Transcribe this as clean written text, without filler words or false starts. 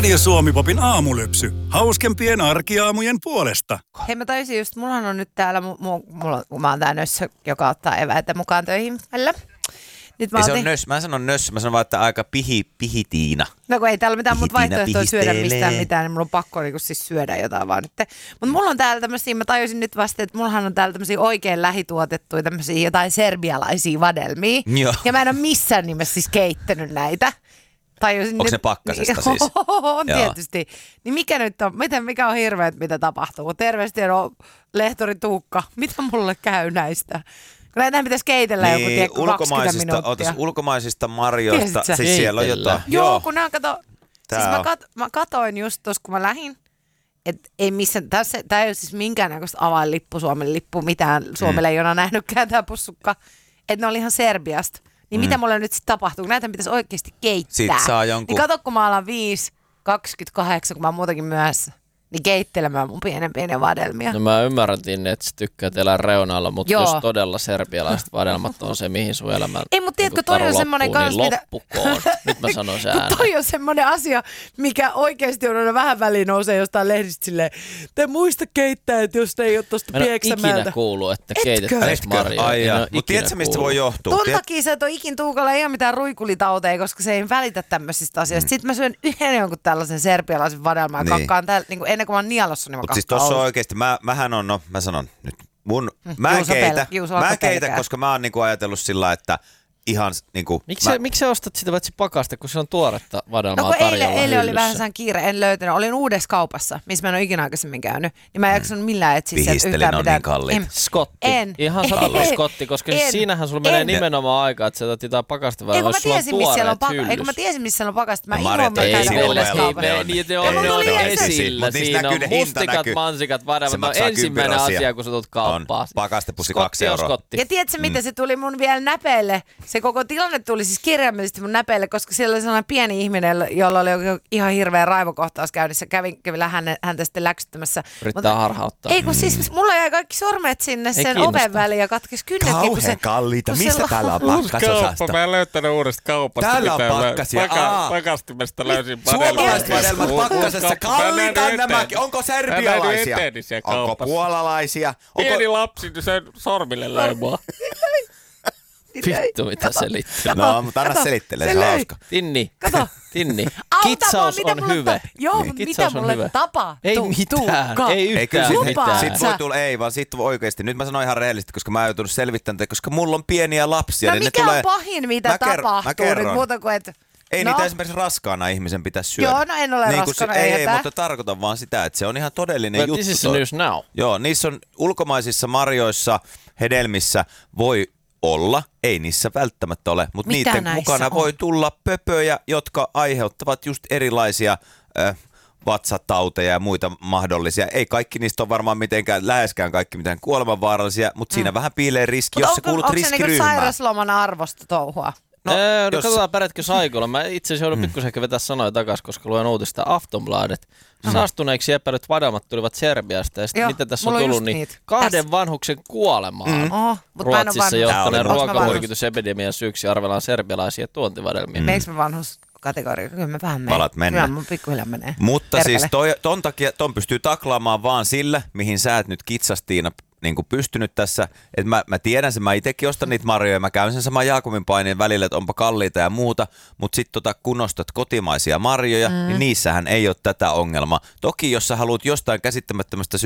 Radio Suomi-popin aamulypsy. Hauskempien arkiaamujen puolesta. Hei, mä taisin just, mullahan on nyt täällä, kun mä oon tää nössö, joka ottaa eväitä mukaan töihin välillä. Nyt ei se on nössö, mä sanon nössö, mä sanon vaan, että aika pihitiina. No kun ei täällä mitään muuta vaihtoehtoa syödä pihistelee. mistään mitään, niin mulla on pakko niinku siis syödä jotain vaan nyt. Mutta mulla on täällä tämmösiä, mä tajusin nyt vasta, että mullahan on täällä tämmösiä oikein lähituotettuja tämmösiä jotain serbialaisia vadelmia. Joo. Ja mä en ole missään nimessä siis keittänyt näitä. Onko ne pakkasesta siis? On tietysti. Niin mikä nyt on, mikä on hirveet, mitä tapahtuu? Terveesti on lehtori Tuukka. Mitä mulle käy näistä? Kun näitä pitäisi keitellä joku, tiedätkö, 20 minuuttia. Ulkomaisista marjoista, Tiesitkö? siis siellä on jotain. Joo, kun nämä siis Tää mä katoin just tuossa, kun mä lähdin, että ei missään, tää ei ole siis minkäännäköistä avainlippu, Suomen lippu, mitään Suomelle ei ole nähnytkään tää pussukka, että ne oli ihan Serbiasta. Niin mitä mulle nyt sitten tapahtuu, kun näitä pitäisi oikeasti keittää. Sit saa jonkun. Niin kato, kun mä alan 5:28, kun mä oon muutenkin myöhässä, niin keittelemään mun pienen vadelmia. No mä ymmärrän, että sä tykkäät elää reunalla, mutta Joo. jos todella serbialaiset vadelmat on se, mihin sun elämä Ei, mutta tiedätkö, toi on semmoinen loppuu, kans, niin mitä... loppukoon. Nyt mä sanon sen Kun ääneen. toi on semmoinen asia, mikä oikeasti on aina vähän väliin nousee jostain lehdistä silleen, te muista keittää, että jos te ei ole tosta Mä en ole Pieksämäeltä. ikinä kuullut, että keitettäisiin marjoja. Mutta tiedätkö, mistä se voi johtua? Ton takia se, että ikin Tuukalla ei ole mitään ruikulitauteja, koska se ei välitä tämmöisistä asioista. Sitten mä syön yhden jonkun tällaisen serbialaisen vadelman ja Niin. kakkaan täällä, niin ennen kuin mä oon nielossu, niin mä Mutta siis kakkaan tossa on ollut. oikeesti, mähän on, mä sanon nyt, mä keitän, koska mä oon niinku ajatellut sillä, että ihan niinku... Miksi sä ostat sitä paitsi pakasta, kun se on tuoretta vadelmaa No kun tarjolla eilen oli hyllyssä? vähän sen kiire, en löytänyt. Olin uudessa kaupassa, missä mä en ole ikinä aikaisemmin käynyt. Niin mä en jaksanut millään etsiä sieltä Pihistelin yhtään on mitään. niin kalliit. Skotti. En. Ihan sata skotti, koska siis En. siinähän sulla menee En. nimenomaan aikaa, että sä otat jotain pakasta Ei vai kun mä jos sulla on tiesin, missä siellä on tuoreet ei kun mä tiesin, missä siellä on pakasta. Mä No inhoan, Marjat mä ei käyn siinä uudessa ovella. kaupassa. Niitä Ja on mulla tuli esillä. Mut niistä Siinä näkyy on ne hinta mustikat, näkyy. mansikat, Se vadelmat. No maksaa ensimmäinen 10 asia, kun sä tulet kauppaan. Pakastepussi 2 euroa. Skotti. Ja tiedätkö mitä, se tuli mun vielä näpeille. Se koko tilanne tuli siis kirjaimellisesti mun näpeille, koska siellä oli sellainen pieni ihminen, jolla oli ihan hirveä raivokohtaus käynnissä. Kävin häntä sitten läksyttämässä. Yrittää harhauttaa. Ei kun siis mulla jäi kaikki sormet sinne Ei sen kiinnosta. oven väliin ja katkesi kynnetkin. Kauhean kalliita. Mistä täällä on pakkasosasta? Mä en löytänyt uudesta kaupasta. Täällä on mitään. pakkasia. Pakastimesta löysin Suomalaiset vadelmat pakkasessa. Kalliita nämäkin. nämäkin. Onko serbialaisia? Onko Onko puolalaisia? pieni lapsi, niin sen sormille löi mua. Vittu, mitä selittyy. No, mutta anna selittelee, se on hauska. Tinni. Kato. Tinni. Auta Kitsaus mua, mitä on mulle hyvä. Joo, Niin. mutta mitä Kitsaus on mulle hyvä. tapahtuu? Ei mitään. Ei Ei kyllä yhtään Lupaat mitään. sit voi tulla, ei vaan sit oikeesti. Nyt mä sanon ihan rehellisesti, koska mä oon joutunut selvittämään, koska mulla on pieniä lapsia. No niin mikä ne tulee... on pahin, mitä Mä tapahtuu nyt kerron. muuta kuin, että... Ei no, niitä esimerkiksi raskaana ihmisen pitäisi syödä. Joo, no en ole raskaana, ei ei, hätää. mutta tarkoitan vaan sitä, että se on ihan todellinen But juttu. this is the toi. news now. Joo, niissä on ulkomaisissa marjoissa, hedelmissä voi olla, ei niissä välttämättä ole, mutta Mitä niiden näissä mukana on? voi tulla pöpöjä, jotka aiheuttavat just erilaisia vatsatauteja ja muita mahdollisia. Ei kaikki niistä ole varmaan mitenkään, läheskään kaikki mitään kuolemanvaarallisia, mutta siinä vähän piilee riski, jos sä kuulut onko se niinku riskiryhmään. sairasloman arvosta touhua? No, jos- katsotaan pärjätkö saikolla. Mä itse asiassa joudun pikkusen ehkä vetää sanoja takaisin, koska luen uutista Aftonbladet. Saastuneiksi epäilyt vadelmat tulivat Serbiasta ja sitten Joo, mitä tässä on mulla on tullut, just niin niitä. 2 Tässä. vanhuksen kuolemaan. Oho, mut mä en oo Ruotsissa vanhus. johtaneen Tää oli- ruokamyrkytysepidemian syyksi arvellaan serbialaisia tuontivadelmia. Meikö mä vanhuskategoria? Kyllä mä vähän menen. Palat mennä. Kyllä mun pikkuhiljaa menee. Mutta Perkele. siis ton takia, ton pystyy taklaamaan vaan sillä, mihin sä et nyt kitsastiina niin pystynyt tässä. Et mä tiedän sen, mä itekin ostan niitä marjoja, mä käyn sen saman Jaakobin paineen välillä, että onpa kalliita ja muuta, mutta sitten kun ostat kotimaisia marjoja, niin niissähän ei ole tätä ongelmaa. Toki jos sä haluat jostain käsittämättömästä